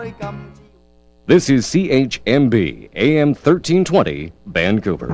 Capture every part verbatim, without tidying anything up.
This is C H M B A M thirteen twenty Vancouver.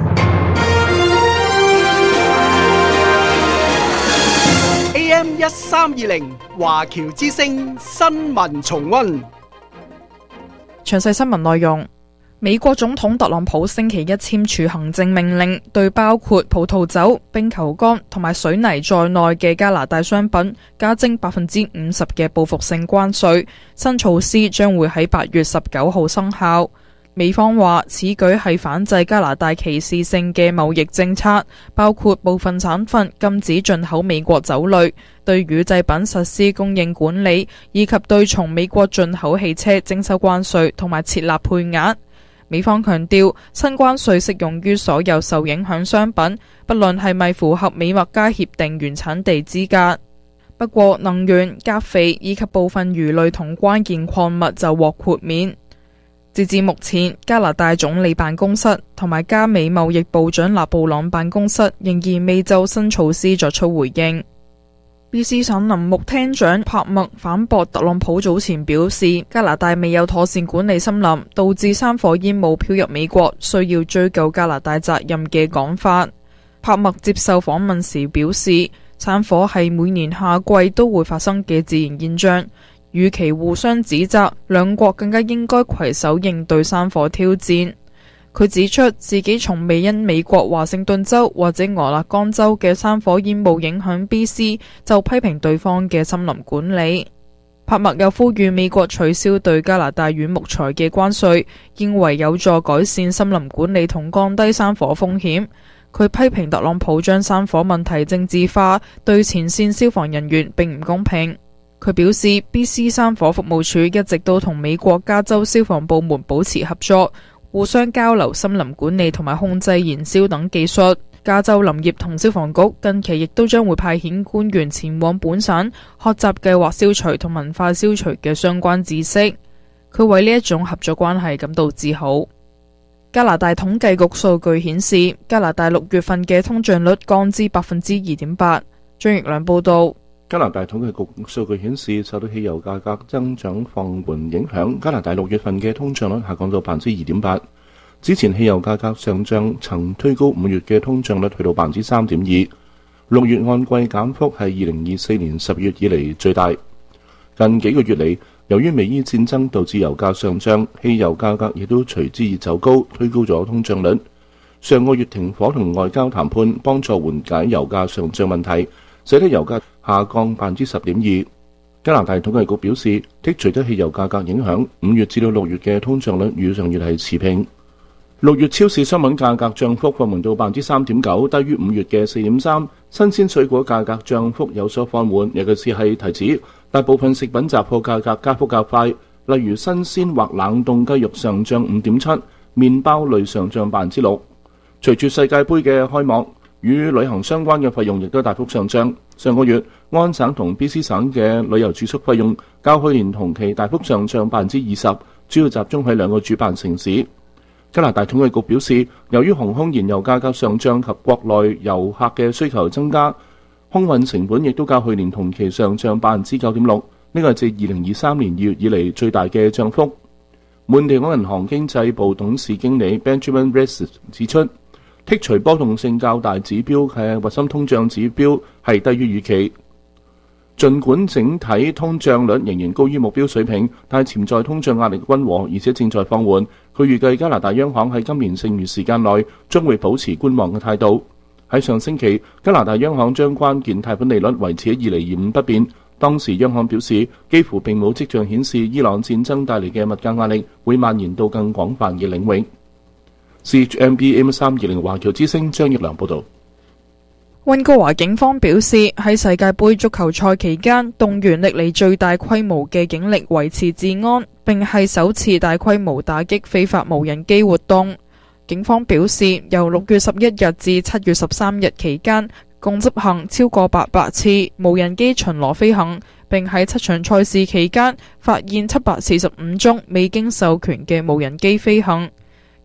A M 一三二零華僑之聲新聞重溫。 詳細新聞內容。美國總統特朗普星期一簽署行政命令，對包括葡萄酒、冰球桿同埋水泥在內嘅加拿大商品加徵百分之五十嘅報復性關稅。新措施將會喺八月十九號生效。美方話此舉係反制加拿大歧視性嘅貿易政策，包括部分省份禁止進口美國酒類，對乳製品實施供應管理，以及對從美國進口汽車徵收關稅同埋設立配額。美方強調，新關稅適用於所有受影響商品，不論係咪符合美墨加協定原產地資格。不過，能源、鉀肥以及部分魚類同關鍵礦物就獲豁免。截至目前，加拿大總理辦公室同埋加美貿易部長勒布朗辦公室仍然未就新措施作出回應。B C 省林木廳長帕默反駁特朗普早前表示加拿大未有妥善管理森林，導致山火煙霧飄入美國，需要追究加拿大責任嘅講法。帕默接受訪問時表示，山火係每年夏季都會發生嘅自然現象，與其互相指責，兩國更加應該攜手應對山火挑戰。佢指出自己從未因美國華盛頓州或者俄勒岡州嘅山火煙霧影響 B C， 就批評對方嘅森林管理。帕默又呼籲美國取消對加拿大軟木材嘅關稅，認為有助改善森林管理同降低山火風險。佢批評特朗普將山火問題政治化，對前線消防人員並唔公平。佢表示 B C 山火服務處一直都同美國加州消防部門保持合作，互相交流森林管理同埋控制燃燒等技術。加州林業同消防局近期亦都將會派遣官員前往本省學習計劃消除同文化消除嘅相關知識。佢為呢一種合作關係感到自豪。加拿大統計局數據顯示，加拿大六月份嘅通脹率降至百分之二點八。張奕良報道。 加拿大統計局數據顯示，受到汽油價格增長放緩影響，加拿大六月份嘅通脹率下降到百分之二點八。之前汽油價格上漲曾推高五月嘅通脹率去到百分之三點二，六月按季減幅係二零二四年十月以嚟最大。近幾個月嚟，由於美伊戰爭導致油價上漲，汽油價格亦都隨之而走高，推高咗通脹率。上個月停火同外交談判幫助緩解油價上漲問題，使得油價下降百分之十點二。加拿大統計局表示，剔除咗汽油價格影響，五月至到六月嘅通脹率與上月係持平。六月超市商品價格漲幅放緩到百分之三點九，低於五月嘅四點三。新鮮水果價格漲幅有所放緩，尤其是係提子。大部分食品雜貨價格加幅較快，例如新鮮或冷凍雞肉上漲五點七，麵包類上漲百分之六。隨住世界盃嘅開幕，與旅行相關嘅費用亦都大幅上漲。上個月，安省同 B C 省嘅旅遊住宿費用較去年同期大幅上漲百分之二十，主要集中喺兩個主辦城市。加拿大統計局表示，由於航空燃油價格上漲及國內遊客嘅需求增加，空運成本亦都較去年同期上漲百分之九點六，呢個係自二零二三年二月以嚟最大嘅漲幅。滿地港銀行經濟部董事經理 Benjamin Reyes 指出，剔除波動性較大指標嘅核心通脹指標係低於預期。儘管整體通脹率仍然高於目標水平，但係潛在通脹壓力溫和，而且正在放緩。佢預計加拿大央行喺今年剩餘時間內將會保持觀望嘅態度。喺上星期，加拿大央行將關鍵貸款利率維持喺二厘二五不變。當時央行表示，幾乎並冇跡象顯示伊朗戰爭帶嚟嘅物價壓力會蔓延到更廣泛嘅領域。C H M B A M 三二零華僑之聲張奕良報導。 溫哥華警方表示，喺世界盃足球賽期間，動員歷嚟最大規模嘅警力維持治安，並係首次大規模打擊非法無人機活動。警方表示，由六月十一日至七月十三日期間，共執行超過八百次無人機巡邏飛行，並喺七場賽事期間發現七百四十五宗未經授權嘅無人機飛行。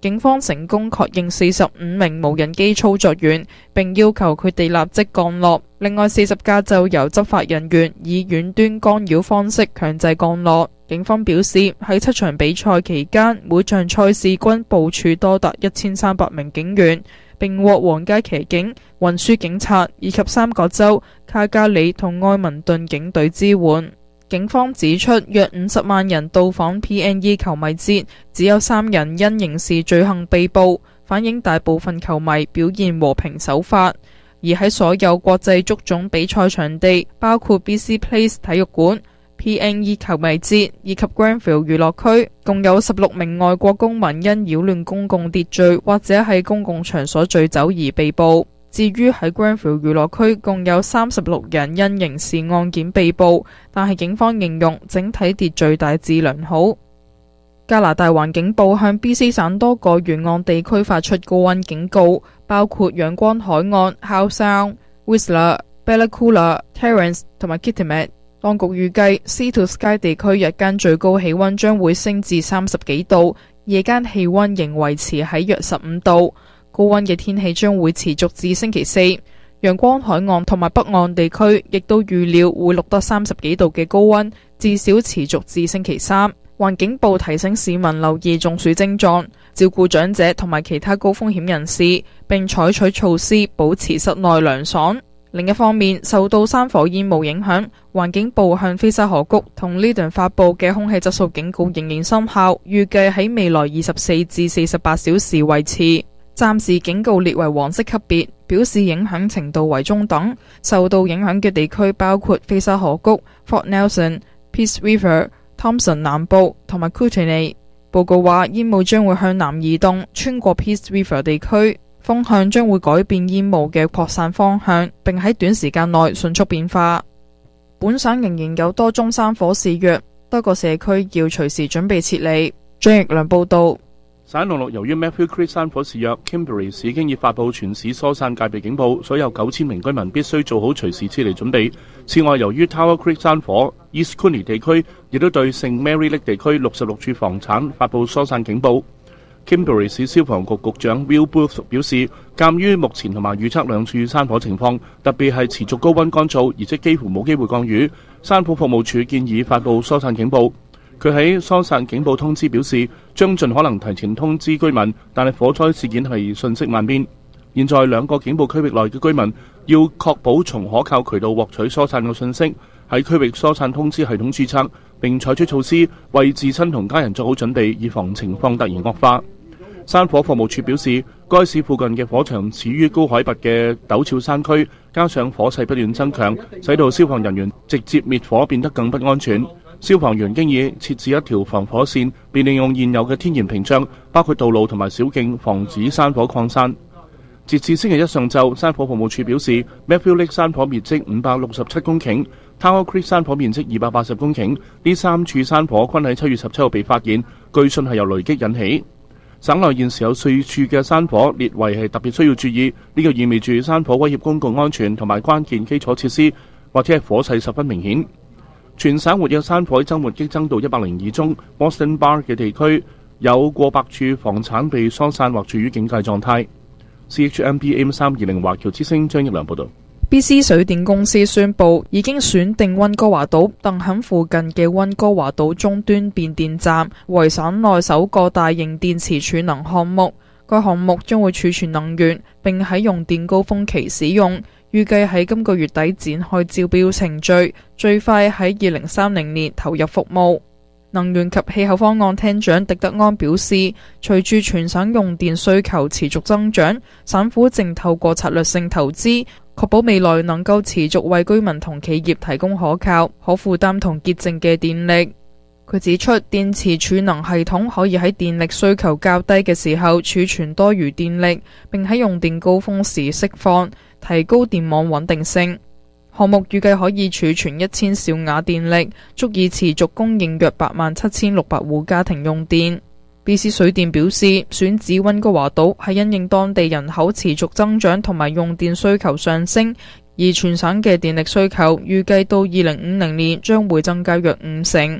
警方成功確認四十五名無人機操作員，並要求佢哋立即降落。另外四十架就由執法人員以遠端干擾方式強制降落。警方表示，喺七場比賽期間，每場賽事均部署多達一千三百名警員，並獲皇家騎警、運輸警察以及三角洲、卡加里同埃文頓警隊支援。警方指出，約五十萬人到訪 P N E 球迷節，只有三人因刑事罪行被捕，反映大部分球迷表現和平守法。而喺所有國際足總比賽場地，包括 B C Place 體育館、P N E 球迷節以及 Granville 娛樂區，共有十六名外國公民因擾亂公共秩序或者喺公共場所醉酒而被捕。至於喺 Granville 娛樂區，共有三十六人因刑事案件被捕，但係警方形容整體秩序大致良好。加拿大環境部向 B C 省多個沿岸地區發出高溫警告，包括陽光海岸、Howe Sound、Whistler、Bella Coola、Terrence 同埋 Kitimat。當局預計 Sea to Sky 地區日間最高氣溫將會升至三十幾度，夜間氣溫仍維持喺約十五度。高溫嘅天氣將會持續至星期四。陽光海岸同埋北岸地區亦都預料會錄得三十幾度嘅高溫，至少持續至星期三。環境部提醒市民留意中暑症狀，照顧長者同埋其他高風險人士，並採取措施保持室內涼爽。另一方面，受到山火煙霧影響，環境部向菲沙河谷同 Lytton 發布嘅空氣質素警告仍然生效，預計喺未來二十四至四十八小時維持。暫時警告列為黃色級別，表示影響程度為中等。受到影響嘅地區包括菲沙河谷、Fort Nelson、Peace River、Thompson 南部同埋 Kootenay。報告話，煙霧將會向南移動，穿過 Peace River 地區，風向將會改變煙霧嘅擴散方向，並喺短時間內迅速變化。本省仍然有多宗山火肆虐，多個社區要隨時準備撤離。張奕良報道。 省內陸由於 Matthew Creek 山火肆虐 ，Kimberley 市已經已發布全市疏散戒備警報，所有九千名居民必須做好隨時撤離準備。此外，由於 Tower Creek 山火 ，East Cooney 地區亦都對聖 Mary Lake 地區六十六處房產發布疏散警報。Kimberley 市消防局局長 Will Booth 表示，鑑於目前同埋預測兩處山火情況，特別係持續高溫乾燥，而且幾乎冇機會降雨，山火服務處建議發布疏散警報。佢喺疏散警報通知表示，將盡可能提前通知居民，但係火災事件係瞬息萬變。現在兩個警報區域內嘅居民要確保從可靠渠道獲取疏散嘅信息，喺區域疏散通知系統註冊，並採取措施為自身同家人做好準備，以防情況突然惡化。山火服務處表示，該市附近嘅火場始於高海拔嘅陡峭山區，加上火勢不斷增強，使到消防人員直接滅火變得更不安全。消防員經已設置一條防火線，並利用現有嘅天然屏障，包括道路同埋小徑，防止山火擴散。截至星期一上晝，山火服務處表示 ，Matthew Lake 山火面積五百六十七公頃 ，Tower Creek 山火面積二百八十公頃，呢三處山火均喺七月十七號被發現，據信係由雷擊引起。省內現時有四處嘅山火列為係特別需要注意，呢、這個意味住山火威脅公共安全同埋關鍵基礎設施，或者係火勢十分明顯。全省活躍山火週末激增到一百零二宗 ，Boston Bar 嘅地區有過百處房產被疏散或處於警戒狀態。C H M B M 三二零華僑之聲張益良報導。 B C 水電公司宣布已經選定溫哥華島鄧肯附近嘅溫哥華島終端變電站為省內首個大型電池儲能項目。該項目將會儲存能源，並喺用電高峰期使用。預計喺今個月底展開招標程序，最快喺二零三零年投入服務。能源及氣候方案廳長狄德安表示，隨住全省用電需求持續增長，省府正透過策略性投資，確保未來能夠持續為居民同企業提供可靠、可負擔同潔淨嘅電力。佢指出，電池儲能系統可以喺電力需求較低嘅時候儲存多餘電力，並喺用電高峰時釋放，提高電網穩定性。項目預計可以儲存一千兆瓦電力，足以持續供應約八萬七千六百戶家庭用電。B C 水電表示，選址溫哥華島係因應當地人口持續增長同埋用電需求上升，而全省嘅電力需求預計到二零五零年將會增加約五成。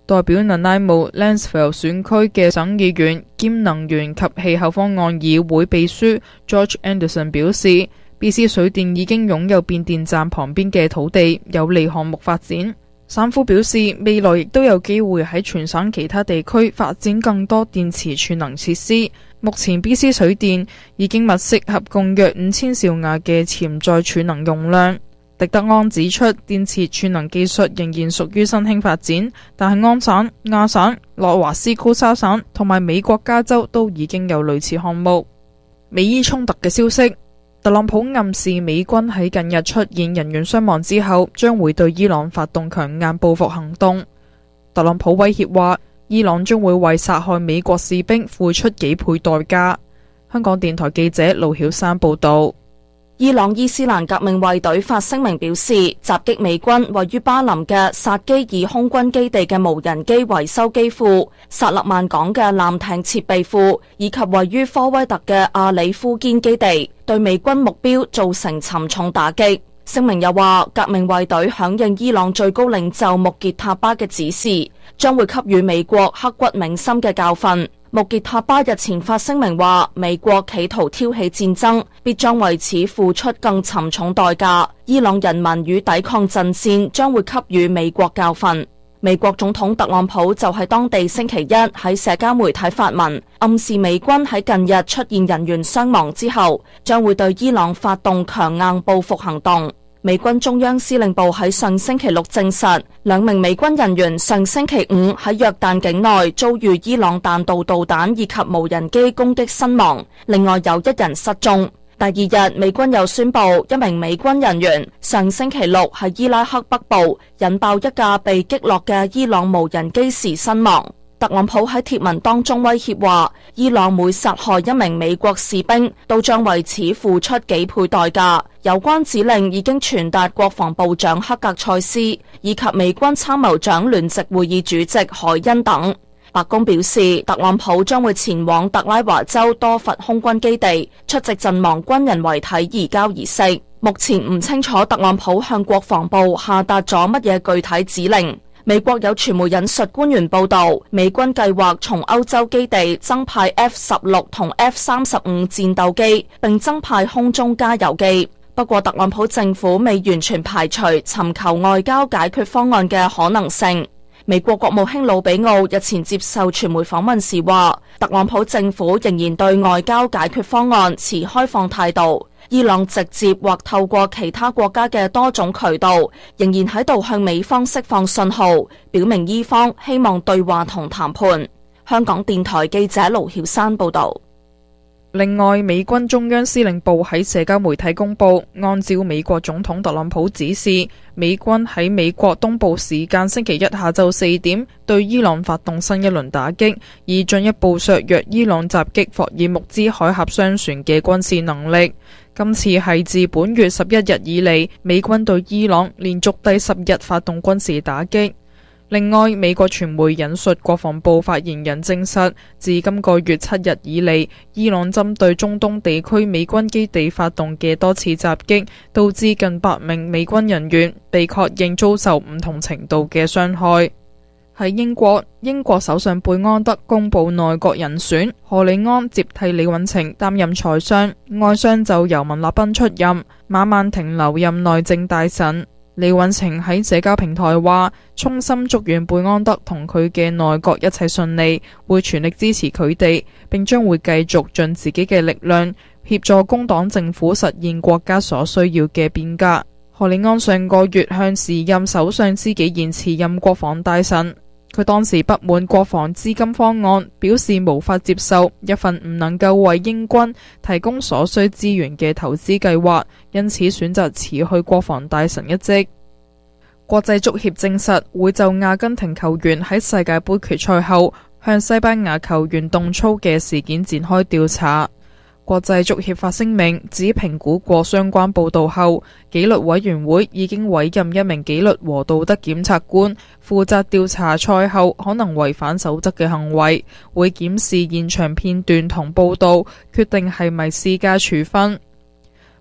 代表南拉姆 Lansville 選區嘅省議員兼能源及氣候方案議會秘書 George Anderson 表示， B C 水電已經擁有變電站旁邊嘅土地，有利項目發展。省府表示，未來亦都有機會喺全省其他地區發展更多電池儲能設施。目前 B C 水電已經物色合共約五千兆瓦嘅潛在儲能用量。狄德安指出，電池儲能技術仍然屬於新興發展，但係安省、亞省、內華斯高沙省同埋美國加州都已經有類似項目。美伊衝突嘅消息，特朗普暗示美軍喺近日出現人員傷亡之後，將會對伊朗發動強硬報復行動。特朗普威脅話，伊朗將會為殺害美國士兵付出幾倍代價。香港電台記者盧曉珊報道。 伊朗伊斯蘭革命衛隊發聲明表示，襲擊美軍位於巴林嘅薩基爾空軍基地嘅無人機維修機庫、薩勒曼港嘅艦艇設備庫以及位於科威特嘅阿里夫堅基地，對美軍目標造成沉重打擊。聲明又話，革命衛隊響應伊朗最高領袖穆傑塔巴嘅指示，將會給予美國刻骨銘心嘅教訓。穆傑塔巴日前發聲明話，美國企圖挑起戰爭，必將為此付出更沉重代價。伊朗人民與抵抗陣線將會給予美國教訓。美國總統特朗普就喺當地星期一喺社交媒體發文，暗示美軍喺近日出現人員傷亡之後，將會對伊朗發動強硬報復行動。美軍中央司令部喺上星期六證實，兩名美軍人員上星期五喺約旦境內遭遇伊朗彈道導彈以及無人機攻擊身亡，另外有一人失蹤。第二日，美軍又宣布一名美軍人員上星期六喺伊拉克北部引爆一架被擊落嘅伊朗無人機時身亡。特朗普喺貼文當中威脅話，伊朗每殺害一名美國士兵，都將為此付出幾倍代價。有關指令已經傳達國防部長克格塞斯以及美軍參謀長聯席會議主席海恩等。白宮表示，特朗普將會前往特拉華州多佛空軍基地出席陣亡軍人遺體移交儀式。目前唔清楚特朗普向國防部下達咗乜嘢具體指令。美國有傳媒引述官員報道，美軍計劃從歐洲基地增派 F 十六同 F 三十五戰鬥機，並增派空中加油機。不過，特朗普政府未完全排除尋求外交解決方案嘅可能性。美國國務卿魯比奧日前接受傳媒訪問時話，特朗普政府仍然對外交解決方案持開放態度。伊朗直接或透過其他國家嘅多種渠道，仍然喺度向美方釋放信號，表明伊方希望對話同談判。香港電台記者盧曉珊報道。 另外，美軍中央司令部喺社交媒體公佈，按照美國總統特朗普指示，美軍喺美國東部時間星期一下晝四點對伊朗發動新一輪打擊，以進一步削弱伊朗襲擊霍爾木茲海峽商船嘅軍事能力。今次係自本月十一日以嚟，美軍對伊朗連續第十日發動軍事打擊。另外，美國傳媒引述國防部發言人證實，自今個月七日以嚟，伊朗針對中東地區美軍基地發動嘅多次襲擊，導致近百名美軍人員被確認遭受唔同程度嘅傷害。喺英國，英國首相貝安德公布內閣人選，賀里安接替李允晴擔任財相，外相就由文立彬出任，馬曼婷留任內政大臣。李允晴喺社交平台話，衷心祝願貝安德同佢嘅內閣一切順利，會全力支持佢哋，並將會繼續盡自己嘅力量協助工黨政府實現國家所需要嘅變革。賀里安上個月向時任首相施紀賢辭任國防大臣。佢當時不滿國防資金方案，表示無法接受一份唔能夠為英軍提供所需資源嘅投資計劃，因此選擇辭去國防大臣一職。國際足協證實會就阿根廷球員喺世界盃決賽後向西班牙球員動粗嘅事件展開調查。國際足協發聲明指，評估過相關報道後，紀律委員會已經委任一名紀律和道德檢察官，負責調查賽後可能違反守則嘅行為，會檢視現場片段同報道，決定係咪施加處分。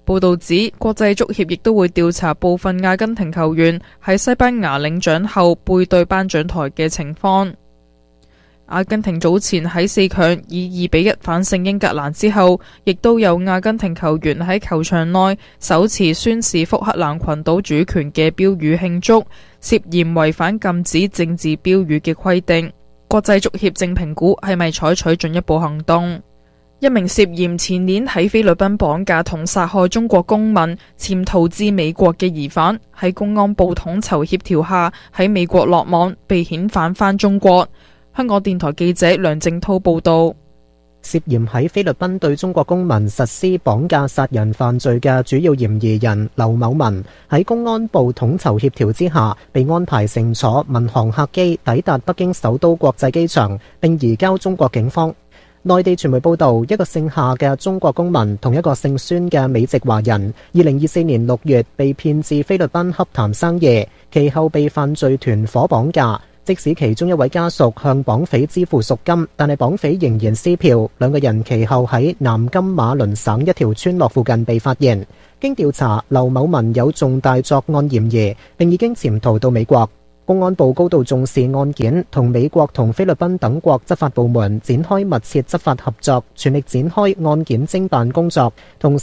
報道指，國際足協亦都會調查部分阿根廷球員喺西班牙領獎後背對頒獎台嘅情況。阿根廷早前喺四強以二比一反勝英格蘭之後，亦都有阿根廷球員喺球場內手持宣示福克蘭群島主權嘅標語慶祝，涉嫌違反禁止政治標語嘅規定。國際足協正評估係咪採取進一步行動。一名涉嫌前年喺菲律賓綁架同殺害中國公民潛逃至美國嘅疑犯，喺公安部統籌協調下喺美國落網，被遣返返中國。香港電台記者梁正濤報道。 涉嫌喺菲律賓對中國公民實施綁架殺人犯罪嘅主要嫌疑人劉某文，喺公安部統籌協調之下，被安排乘坐民航客機抵達北京首都國際機場，並移交中國警方。內地傳媒報道，一個姓夏嘅中國公民同一個姓孫嘅美籍華人，二零二四年六月被騙至菲律賓洽談生意，其後被犯罪團伙綁架。即使其中一位家屬向綁匪支付贖金，但係綁匪仍然撕票。兩個人其後喺南金馬崙省一條村落附近被發現。經調查，劉某文有重大作案嫌疑，並已經潛逃到美國。公安部高度重視案件，同美國同菲律賓等國執法部門展開密切執法合作，全力展開案件偵辦工作，同